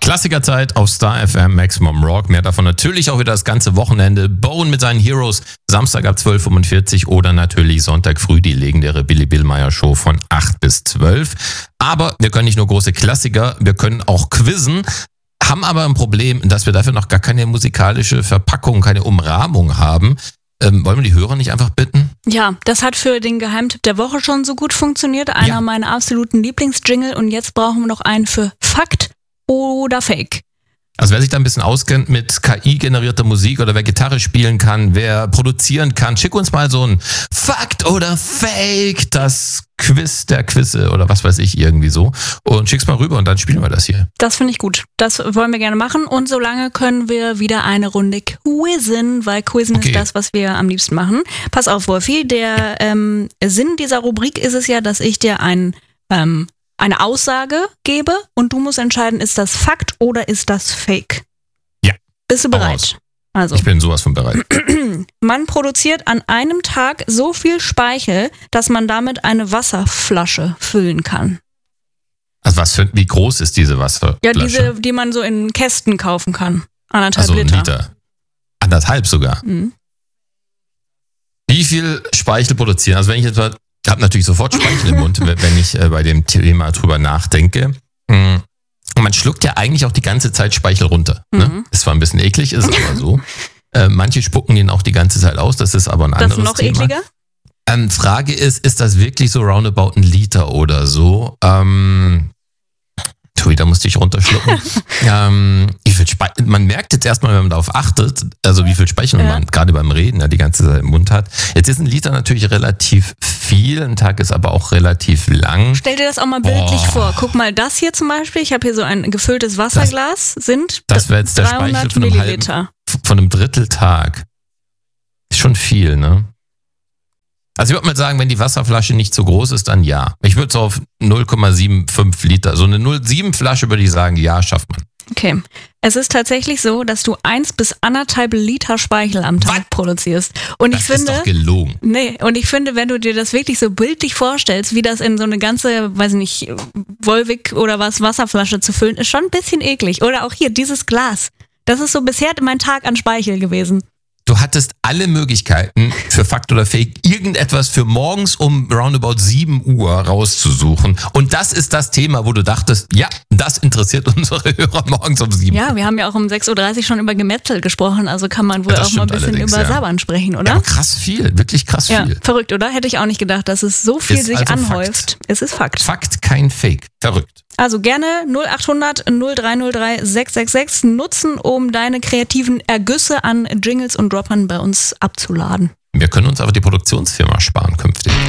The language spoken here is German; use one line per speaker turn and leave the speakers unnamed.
Klassikerzeit auf Star FM Maximum Rock. Mehr davon natürlich auch wieder das ganze Wochenende. Bone mit seinen Heroes, Samstag ab 12.45 Uhr oder natürlich Sonntag früh die legendäre Billy Billmeyer Show von 8 bis 12. Aber wir können nicht nur große Klassiker, wir können auch quizzen. Haben aber ein Problem, dass wir dafür noch gar keine musikalische Verpackung, keine Umrahmung haben. Wollen wir die Hörer nicht einfach bitten?
Ja, das hat für den Geheimtipp der Woche schon so gut funktioniert. Einer meiner absoluten Lieblingsjingle. Und jetzt brauchen wir noch einen für Fakt oder Fake.
Also wer sich da ein bisschen auskennt mit KI-generierter Musik oder wer Gitarre spielen kann, wer produzieren kann, schick uns mal so ein Fakt oder Fake, das Quiz der Quizze oder was weiß ich irgendwie so und schick's mal rüber und dann spielen wir das hier.
Das finde ich gut. Das wollen wir gerne machen und solange können wir wieder eine Runde quizzen, weil Quizzen ist das, was wir am liebsten machen. Pass auf, Wolfi, der Sinn dieser Rubrik ist es ja, dass ich dir eine Aussage gebe und du musst entscheiden, ist das Fakt oder ist das Fake?
Ja.
Bist du bereit? Also.
Ich bin sowas von bereit.
Man produziert an einem Tag so viel Speichel, dass man damit eine Wasserflasche füllen kann.
Also wie groß ist diese Wasserflasche?
Ja, diese, die man so in Kästen kaufen kann. 1,5 Liter.
1 Liter. 1,5 sogar. Mhm. Wie viel Speichel produzieren? Also wenn ich jetzt mal ich habe natürlich sofort Speichel im Mund, wenn ich bei dem Thema drüber nachdenke. Und man schluckt ja eigentlich auch die ganze Zeit Speichel runter. Ne? Ist zwar ein bisschen eklig, ist aber so. Manche spucken den auch die ganze Zeit aus, das ist aber ein anderes Thema. Das ist noch ekliger? Frage ist das wirklich so roundabout 1 Liter oder so? Da musste ich runterschlucken. Wie viel man merkt jetzt erstmal, wenn man darauf achtet, also wie viel Speichel man gerade beim Reden die ganze Zeit im Mund hat. Jetzt ist 1 Liter natürlich relativ viel, ein Tag ist aber auch relativ lang.
Stell dir das auch mal bildlich vor. Guck mal, das hier zum Beispiel, ich habe hier so ein gefülltes Wasserglas,
das wäre jetzt der Speichel von von einem Dritteltag. Ist schon viel, ne? Also ich würde mal sagen, wenn die Wasserflasche nicht so groß ist, dann ja. Ich würde so auf 0,75 Liter, so eine 0,7 Flasche würde ich sagen, ja, schafft man.
Okay. Es ist tatsächlich so, dass du 1 bis 1,5 Liter Speichel am Tag produzierst. Und
das ist doch gelogen.
Nee, und ich finde, wenn du dir das wirklich so bildlich vorstellst, wie das in so eine ganze, weiß nicht, Volvic oder was, Wasserflasche zu füllen, ist schon ein bisschen eklig. Oder auch hier, dieses Glas. Das ist so bisher mein Tag an Speichel gewesen.
Du hattest alle Möglichkeiten für Fakt oder Fake, irgendetwas für morgens um roundabout 7 Uhr rauszusuchen. Und das ist das Thema, wo du dachtest, ja, das interessiert unsere Hörer morgens um 7 Uhr.
Ja, wir haben ja auch um 6.30 Uhr schon über Gemetzel gesprochen, also kann man wohl auch mal ein bisschen über Sabbern sprechen, oder?
Ja, krass viel, wirklich krass viel.
Verrückt, oder? Hätte ich auch nicht gedacht, dass es so viel sich also anhäuft.
Fakt.
Es ist Fakt.
Fakt, kein Fake. Verrückt.
Also gerne 0800 0303 666 nutzen, um deine kreativen Ergüsse an Jingles und Droppern bei uns abzuladen.
Wir können uns aber die Produktionsfirma sparen künftig.